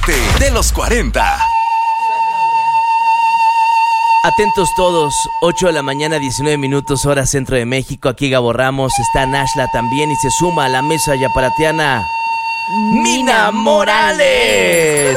Debate de los 40. Atentos todos, 8 de la mañana, 19 minutos, hora centro de México. Aquí Gabo Ramos, está Nashla también y se suma a la mesa yaparatiana Mina Morales.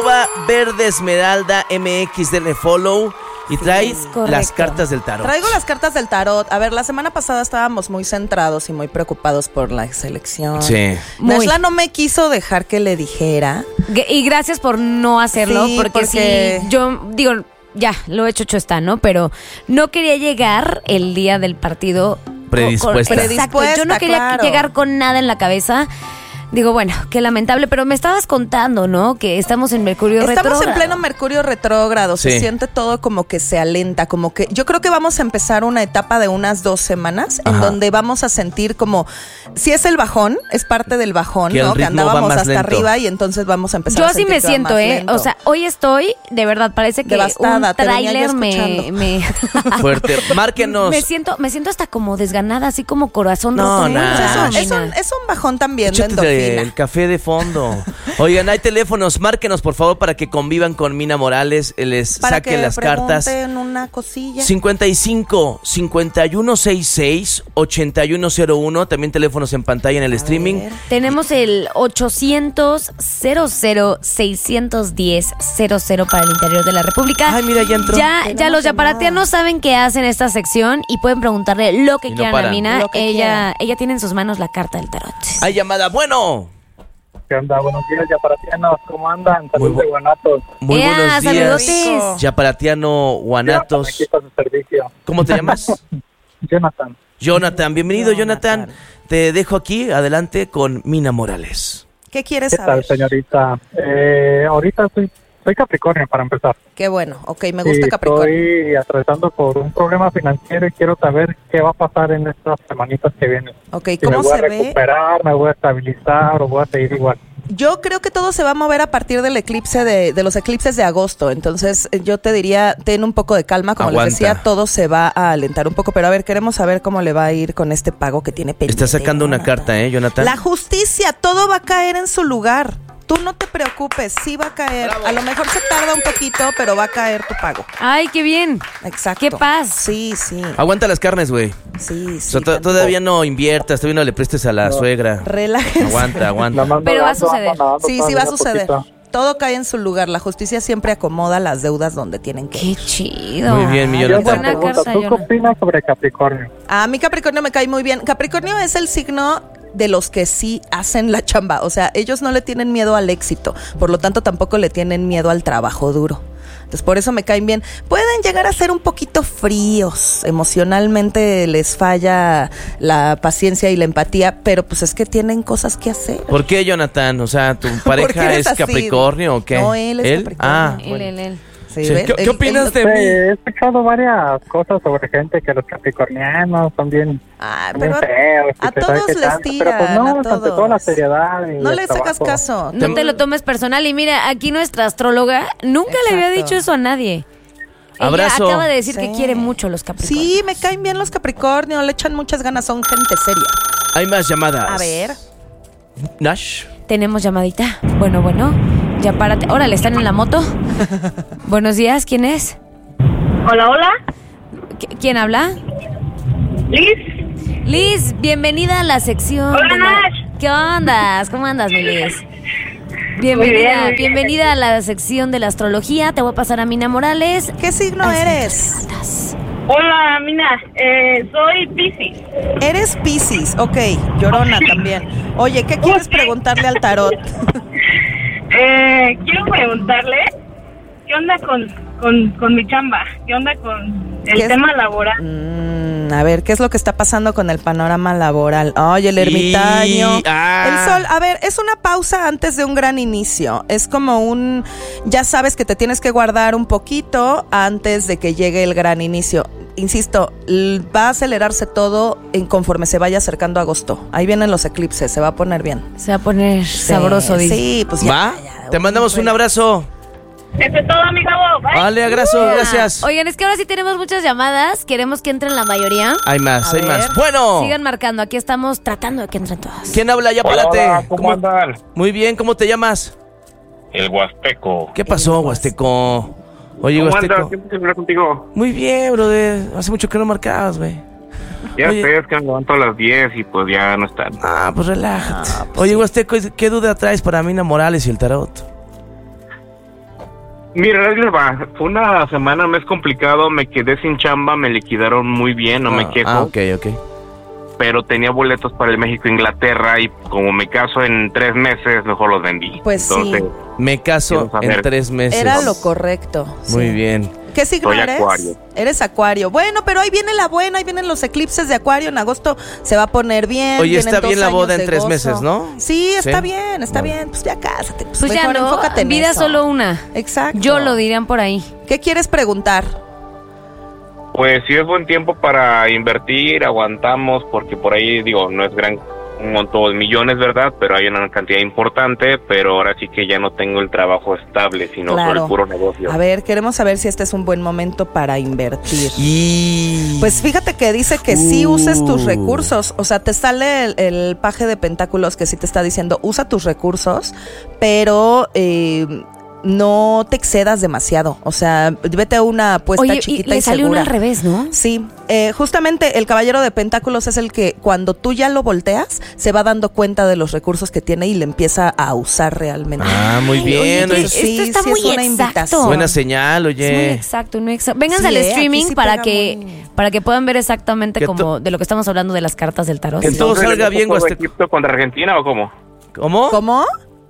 @verdesmeralda.mx, denle follow. Y trae las cartas del tarot. Traigo las cartas del tarot. A ver, la semana pasada estábamos muy centrados y muy preocupados por la selección. Sí. Nashla no me quiso dejar que le dijera. Y gracias por no hacerlo, Sí, porque si yo digo, ya, lo hecho está, ¿no? Pero no quería llegar el día del partido Predispuesta. Exacto, yo no quería llegar con nada en la cabeza. Digo, bueno, qué lamentable, pero me estabas contando, ¿no? Que estamos en Mercurio retrógrado. Estamos en pleno Mercurio retrógrado, Sí. Se siente todo como que se alenta, como que yo creo que vamos a empezar una etapa de unas 2 semanas en donde vamos a sentir como, si es el bajón, es parte del bajón, que ¿no? Que andábamos andábamos hasta lento. arriba y entonces vamos a empezar Yo a así sentir me que va siento, más ¿eh? lento. O sea, hoy estoy, de verdad, parece que devastada, un te venía yo tráiler escuchando. me Fuerte. Márquenos. me siento hasta como desganada, así como corazón No, roto. nada. Es un bajón también de Échate endorfina. el café de fondo. Oigan, hay teléfonos, márquenos por favor para que convivan con Mina Morales, les Para saquen que las cartas. pregunten una cosilla. 55 5166 8101, también teléfonos en pantalla en el streaming. ver. Tenemos el 800 00 610 00 para el interior de la República. Ay, mira, ya entró. Ya Tenemos los llamada. yaparatianos saben qué hacen esta sección y pueden preguntarle lo que Y no quieran a paran. Mina. Lo que Ella tiene en sus manos la carta del tarot. Hay llamada, bueno. ¿Qué onda? Buenos días, yaparatianos. ¿Cómo andan? Saludos Muy de Guanatos. Muy Ea, buenos días. saludotes. Yaparatiano Guanatos. Aquí está su servicio. ¿Cómo te llamas? Jonathan. Jonathan, bienvenido Jonathan. Jonathan. Te dejo aquí, adelante con Mina Morales. ¿Qué quieres ¿Qué saber? tal, señorita? Ahorita soy Capricornio, para empezar. Qué bueno, ok, me gusta Sí, Capricornio. estoy atravesando por un problema financiero y quiero saber qué va a pasar en estas semanitas que vienen. Ok, Si me ¿cómo voy a se ve? recuperar, me voy a estabilizar o voy a seguir igual. Yo creo que todo se va a mover a partir del eclipse de los eclipses de agosto. Entonces, yo te diría, ten un poco de calma. Como Aguanta. les decía, todo se va a alentar un poco. Pero a ver, queremos saber cómo le va a ir con este pago que tiene pendiente. Está sacando una Jonathan. carta, Jonathan. La justicia, todo va a caer en su lugar. Tú no te preocupes, sí va a caer. A lo mejor se tarda un poquito, pero va a caer tu pago. Ay, qué bien. Exacto. Qué paz. Sí, sí. Aguanta las carnes, güey. Sí, O sí. sea, todavía no inviertas, todavía no le prestes a la suegra. Relájense. Aguanta. Nada más Pero va a nadando, suceder. nadando, Sí, sí va a todavía suceder. poquito. Todo cae en su lugar. La justicia siempre acomoda las deudas donde tienen que Qué ir. chido. Muy bien, mi Yo Jonathan. te Buena pregunto, carta, ¿tú qué Jonathan. opinas sobre Capricornio? A mí Capricornio me cae muy bien. Capricornio es el signo de los que sí hacen la chamba. O sea, ellos no le tienen miedo al éxito. Por lo tanto, tampoco le tienen miedo al trabajo duro. Entonces, por eso me caen bien. Pueden llegar a ser un poquito fríos. Emocionalmente les falla la paciencia y la empatía, pero pues es que tienen cosas que hacer. ¿Por qué, Jonathan? O sea, ¿tu qué pareja eres es así? Capricornio o qué? No, él es Capricornio. Ah, Él. Sí, Sí. ¿ves? ¿Qué opinas de Sí, mí? he escuchado varias cosas sobre gente que los capricornianos son bien, Ah, bien pero feos. y a que sabe todos qué les tanto, tiran, pero pues no, a ante todos. toda la seriedad y no el les hagas trabajo. caso. No te lo tomes personal. Y mira, aquí nuestra astróloga nunca le había Exacto. dicho eso a nadie. Abrazo. Ella acaba de decir Sí. que quiere mucho a los Capricornios. Sí, me caen bien los Capricornio, le echan muchas ganas, son gente seria. hay más llamadas. A ver. Nash. Tenemos llamadita. Bueno. Ya párate. Órale, ¿están en la moto? Buenos días, ¿quién es? Hola. ¿Quién habla? Liz. Liz, bienvenida a la sección. Hola, de la- Nash. ¿Qué onda? ¿Cómo andas, mi Liz? Muy bien. Bienvenida a la sección de la astrología. Te voy a pasar a Mina Morales. ¿Qué signo eres? Hola, Mina. Soy Piscis. Eres Piscis, ok, llorona también. Oye, ¿qué quieres preguntarle al tarot? Quiero preguntarle qué onda con mi chamba, qué onda con el ¿Qué es? tema laboral. A ver, ¿qué es lo que está pasando con el panorama laboral? Oye, el ermitaño. El sol, a ver, es una pausa antes de un gran inicio. Es como ya sabes que te tienes que guardar un poquito antes de que llegue el gran inicio. Insisto, va a acelerarse todo conforme se vaya acercando agosto. Ahí vienen los eclipses, se va a poner bien. Se va a poner sabroso, dice. Sí, pues ya. ¿Va? Te mandamos un abrazo. Eso es todo, mi Gabo. Bye. Vale, abrazo, gracias. Oigan, es que ahora sí tenemos muchas llamadas. Queremos que entren la mayoría. Hay más, A hay ver. más. Bueno. Sigan marcando. Aquí estamos tratando de que entren todas. ¿Quién habla? Ya párate. Hola, ¿cómo andan? Muy bien, ¿cómo te llamas? el Huasteco. ¿Qué pasó, Huasteco? Oye, ¿Cómo Huasteco. andas? Siempre hablar contigo. Muy bien, brother. Hace mucho que no marcabas, güey. Ya Oye. sé, es que me levanto a las 10 y pues ya no están. Ah, pues relájate. Oye, Huasteco, ¿qué duda traes para Mina Morales y el tarot? Mira, ahí les va. Fue una semana, un mes complicado. Me quedé sin chamba, me liquidaron muy bien, no me quejo. Ok. Pero tenía boletos para el México-Inglaterra y como me caso en 3 meses, mejor los vendí. Pues entonces, sí. Me caso en 3 meses. Era lo correcto. Muy sí. bien. ¿Qué signo Soy eres? Acuario. Eres Acuario. Bueno, pero ahí viene la buena, ahí vienen los eclipses de Acuario. En agosto se va a poner bien. Oye, vienen está bien 2 la boda años en de 3 gozo. meses, ¿no? Sí, está bien, está Bueno. bien. Pues ya cásate. Pues ya mejor no, enfócate en vida eso. solo una. Exacto. Yo lo dirían por ahí. ¿Qué quieres preguntar? pues sí es buen tiempo para invertir, aguantamos, porque por ahí, digo, no es un montón de millones, ¿verdad? Pero hay una cantidad importante, pero ahora sí que ya no tengo el trabajo estable, sino solo el puro negocio. A ver, queremos saber si este es un buen momento para invertir. Pues fíjate que dice que sí uses tus recursos, o sea, te sale el paje de pentáculos que sí te está diciendo, usa tus recursos, pero no te excedas demasiado, o sea, vete a una apuesta chiquita y le salió segura. una al revés, ¿no? Sí, justamente el caballero de pentáculos es el que cuando tú ya lo volteas, se va dando cuenta de los recursos que tiene y le empieza a usar realmente. Ah, muy bien. Oye, esto está muy es una exacto. invitación. Buena señal, oye. Es muy exacto, muy exacto. Vénganse Sí, al aquí streaming sí para pega para que puedan ver exactamente Que como de lo que estamos hablando de las cartas del tarot. Que todo salga bien, ¿Todo Huasteco. Egipto contra Argentina o cómo? ¿Cómo? ¿Cómo?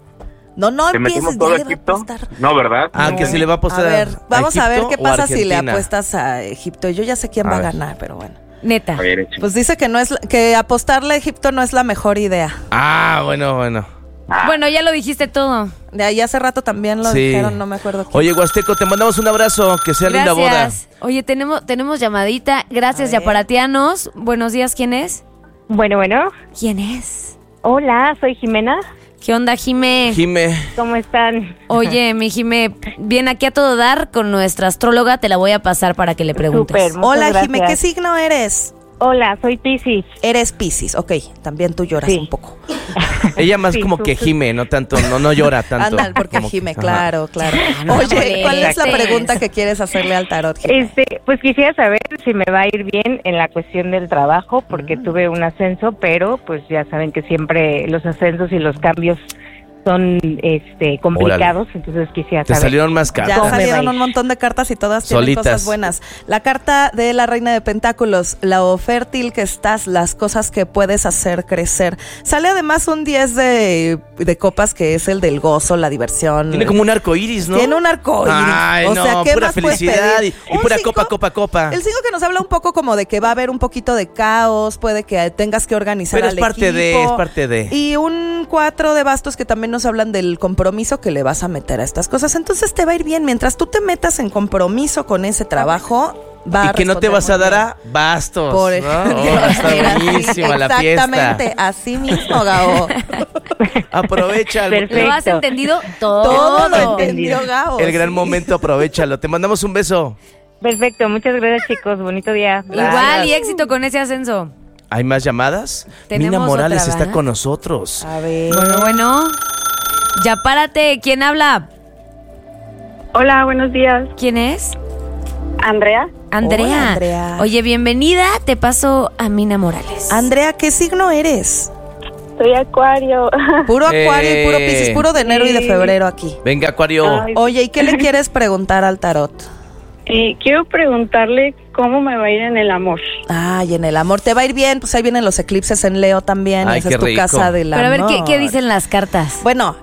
No ¿Te empieces, metimos ya todo le va a Egipto? apostar. No, ¿verdad? Ah, No. que si le va a apostar A ver, vamos a ver Egipto qué o pasa si le Argentina. apuestas a Egipto. Yo ya sé quién A va a ver. ganar, pero bueno. Neta. A ver, échale. Pues dice que no es que apostarle a Egipto no es la mejor idea. Ah, bueno. Bueno, ya lo dijiste todo. De ahí hace rato también lo Sí. dijeron, no me acuerdo quién. Oye, Huasteco, te mandamos un abrazo. Que sea linda boda. Gracias. Oye, tenemos llamadita. Gracias, A ver. yaparatianos. Buenos días, ¿quién es? Bueno. ¿Quién es? Hola, soy Jimena. ¿Qué onda, Jime? Jime. ¿Cómo están? Oye, mi Jime, viene aquí a todo dar con nuestra astróloga. Te la voy a pasar para que le preguntes. Súper, muchas Hola, gracias. Jime, ¿qué signo eres? Hola, soy Piscis. Eres Piscis, ok. También tú lloras Sí. un poco. Ella más Sí, como que tú- gime, no tanto, no llora tanto. Ándale, porque Como- Jime, Ajá. claro. no Oye, ¿cuál es la molestes. pregunta que quieres hacerle al tarot, Jime? Pues quisiera saber si me va a ir bien en la cuestión del trabajo, porque tuve un ascenso, pero pues ya saben que siempre los ascensos y los cambios son complicados, entonces quisiera Te saber. salieron más Ya cartas. salieron va a un ir? montón de cartas y todas tienen Solitas. cosas buenas. La carta de la Reina de Pentáculos, lo fértil que estás, las cosas que puedes hacer crecer. Sale además un 10 de copas que es el del gozo, la diversión. Tiene como un arco iris, ¿no? Tiene un arco iris. Ay, o no, sea, ¿qué pura más puedes felicidad pedir? y Un pura cinco- copa. El 5 que nos habla un poco como de que va a haber un poquito de caos, puede que tengas que organizar Pero al es parte de. Y un 4 de bastos que también nos hablan del compromiso que le vas a meter a estas cosas. Entonces te va a ir bien. Mientras tú te metas en compromiso con ese trabajo, va Y a que no te responder vas a muy dar bien. a bastos. Por ¿no? ejemplo. Oh, está Mira, sí, buenísima la fiesta. Exactamente, así mismo, Gabo. Aprovecha Perfecto. ¿Lo has entendido? Todo lo Todo. entendió Gabo. el gran sí. momento, aprovechalo. Te mandamos un beso. Perfecto, muchas gracias chicos, bonito día. Igual y éxito con ese ascenso. ¿Hay más llamadas? Tenemos Mina Morales otra, está ¿verdad? con nosotros. A ver. Bueno. Ya párate. ¿Quién habla? Hola, buenos días. ¿Quién es? Andrea. Andrea. Hola, Andrea. Oye, bienvenida. Te paso a Mina Morales. Andrea, ¿qué signo eres? Soy Acuario. Puro Acuario y puro Piscis, puro de enero y de febrero aquí. Venga, Acuario. Ay. Oye, ¿y qué le quieres preguntar al tarot? Quiero preguntarle cómo me va a ir en el amor. Ay, en el amor te va a ir bien, pues ahí vienen los eclipses en Leo también, Ay, esa qué es tu rico. casa del Pero a ver, amor. ¿qué dicen las cartas? Bueno,